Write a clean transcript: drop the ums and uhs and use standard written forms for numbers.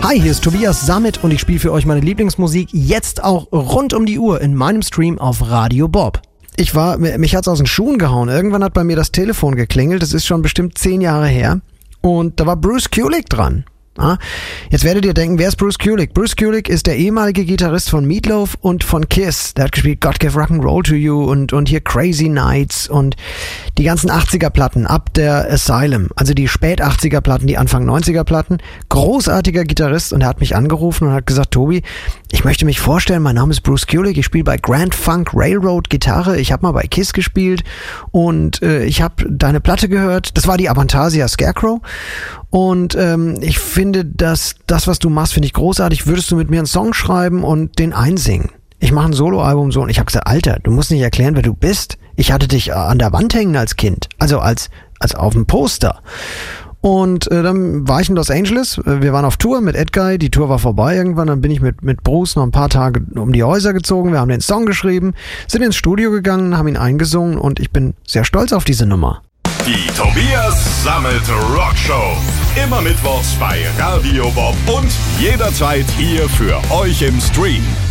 Hi, hier ist Tobias Sammet und ich spiele für euch meine Lieblingsmusik jetzt auch rund um die Uhr in meinem Stream auf Radio Bob. Mich hat's aus den Schuhen gehauen. Irgendwann hat bei mir das Telefon geklingelt. Das ist schon bestimmt 10 Jahre her. Und da war Bruce Kulick dran. Jetzt werdet ihr denken, wer ist Bruce Kulick? Bruce Kulick ist der ehemalige Gitarrist von Meatloaf und von Kiss. Der hat gespielt God Give Rock'n'Roll to You und hier Crazy Nights und die ganzen 80er-Platten ab der Asylum. Also die Spät-80er-Platten, die Anfang 90er-Platten. Großartiger Gitarrist und er hat mich angerufen und hat gesagt, Tobi, ich möchte mich vorstellen, mein Name ist Bruce Kulick, ich spiele bei Grand Funk Railroad Gitarre, ich habe mal bei Kiss gespielt und ich habe deine Platte gehört. Das war die Avantasia Scarecrow. Und ich finde, dass das, was du machst, finde ich großartig. Würdest du mit mir einen Song schreiben und den einsingen? Ich mache ein Soloalbum so. Und ich habe gesagt, Alter, du musst nicht erklären, wer du bist. Ich hatte dich an der Wand hängen als Kind. Also als auf dem Poster. Und dann war ich in Los Angeles. Wir waren auf Tour mit Edguy. Die Tour war vorbei irgendwann. Dann bin ich mit Bruce noch ein paar Tage um die Häuser gezogen. Wir haben den Song geschrieben, sind ins Studio gegangen, haben ihn eingesungen. Und ich bin sehr stolz auf diese Nummer. Die Tobias Sammet Rock Show. Immer mittwochs bei Radio Bob und jederzeit hier für euch im Stream.